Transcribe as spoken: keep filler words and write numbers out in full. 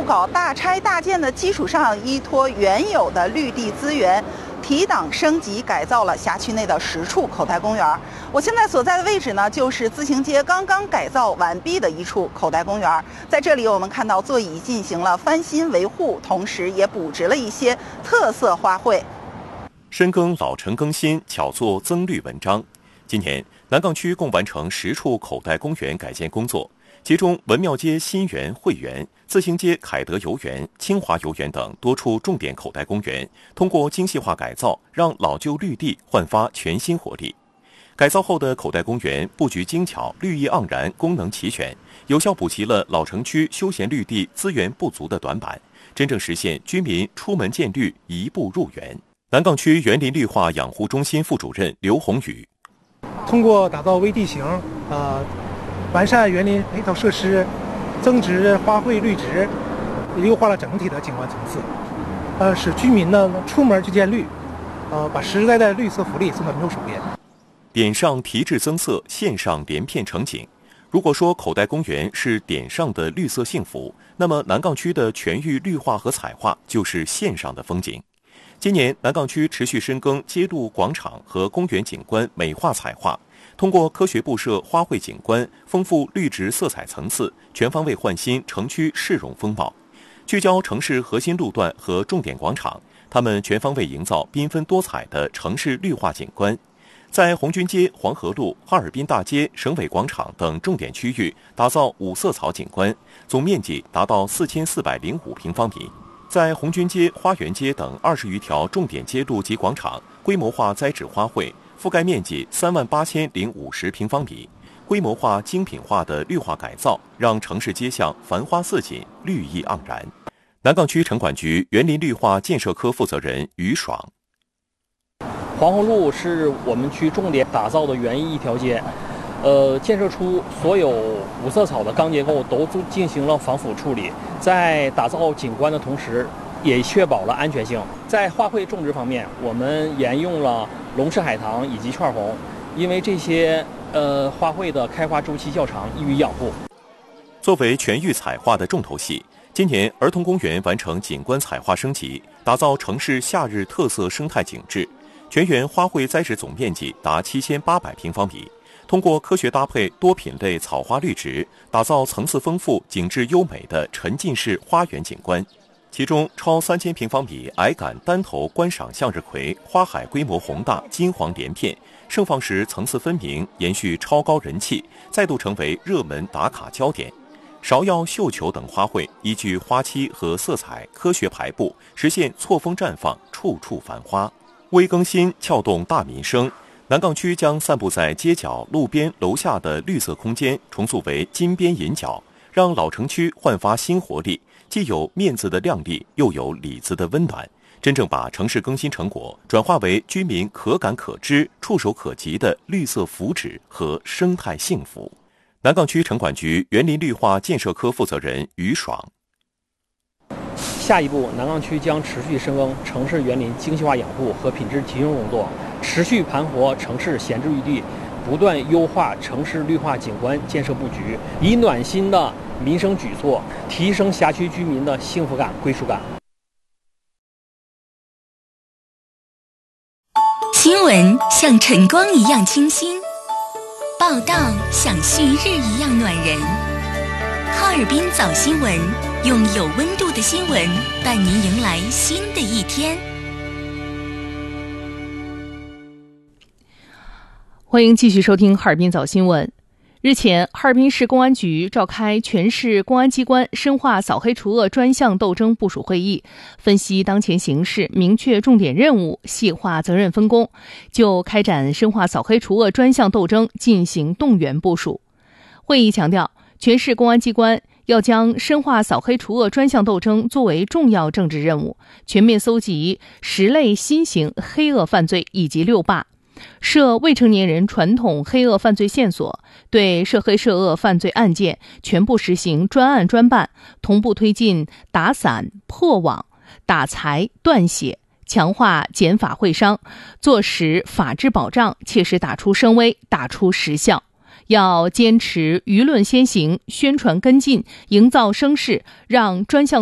不搞大拆大建的基础上，依托原有的绿地资源，提档升级改造了辖区内的十处口袋公园。我现在所在的位置呢，就是自行街刚刚改造完毕的一处口袋公园。在这里，我们看到座椅进行了翻新维护，同时也补植了一些特色花卉。 深耕老城更新，巧做增绿文章。今年，南岗区共完成十处口袋公园改建工作。其中，文庙街新园汇园、自行街凯德游园、清华游园等多处重点口袋公园，通过精细化改造，让老旧绿地焕发全新活力。改造后的口袋公园布局精巧、绿意盎然、功能齐全，有效补齐了老城区休闲绿地资源不足的短板，真正实现居民出门见绿，一步入园。南岗区园林绿化养护中心副主任刘宏宇： 通过打造微地形，呃。完善园林配套设施，增植花卉绿植，优化了整体的景观层次，呃，使居民呢出门就见绿，呃，把实实在在绿色福利送到民众手边。 点上提质增色，线上连片成景。如果说口袋公园是点上的绿色幸福，那么南岗区的全域绿化和彩画就是线上的风景。今年，南岗区持续深耕街路广场和公园景观美化彩画。通过科学布设花卉景观，丰富绿植色彩层次，全方位焕新城区市容风貌。聚焦城市核心路段和重点广场，他们全方位营造缤纷多彩的城市绿化景观。在红军街、黄河路、哈尔滨大街、省委广场等重点区域打造五色草景观，总面积达到四千四百零五平方米。在红军街、花园街等二十余条重点街路及广场，规模化栽植花卉。覆盖面积三万八千零五十平方米，规模化、精品化的绿化改造，让城市街巷繁花似锦、绿意盎然。南岗区城管局园林绿化建设科负责人于爽： 黄河路是我们区重点打造的园艺一条街，呃，建设出所有五色草的钢结构都进行了防腐处理，在打造景观的同时，也确保了安全性。在花卉种植方面，我们沿用了龙翅海棠以及串红，因为这些呃花卉的开花周期较长，易于养护。 作为全域彩画的重头戏，今年儿童公园完成景观彩画升级，打造城市夏日特色生态景致。全园花卉栽植总面积达七千八百平方米，通过科学搭配多品类草花绿植，打造层次丰富、景致优美的沉浸式花园景观。其中，超三千平方米矮杆单头观赏向日葵花海规模宏大，金黄连片，盛放时层次分明，延续超高人气，再度成为热门打卡焦点。芍药、绣球等花卉依据花期和色彩科学排布，实现错峰绽放，处处繁花。微更新撬动大民生，南岗区将散布在街角、路边、楼下的绿色空间重塑为金边银角，让老城区焕发新活力。既有面子的亮丽，又有里子的温暖，真正把城市更新成果转化为居民可感可知、触手可及的绿色福祉和生态幸福。南岗区城管局园林绿化建设科负责人于爽： 下一步，南岗区将持续深耕城市园林精细化养护和品质提升工作，持续盘活城市闲置绿地，不断优化城市绿化景观建设布局，以暖心的民生举措提升辖区居民的幸福感、归属感。 新闻像晨光一样清新，报道像旭日一样暖人。哈尔滨早新闻，用有温度的新闻伴您迎来新的一天。 欢迎继续收听哈尔滨早新闻。日前，哈尔滨市公安局召开全市公安机关深化扫黑除恶专项斗争部署会议，分析当前形势，明确重点任务，细化责任分工，就开展深化扫黑除恶专项斗争进行动员部署。会议强调，全市公安机关要将深化扫黑除恶专项斗争作为重要政治任务，全面搜集十类新型黑恶犯罪以及六霸，涉未成年人传统黑恶犯罪线索，对涉黑涉恶犯罪案件全部实行专案专办，同步推进打散、破网、打财、断血，强化检法会商，做实法治保障，切实打出声威，打出实效。要坚持舆论先行，宣传跟进，营造声势，让专项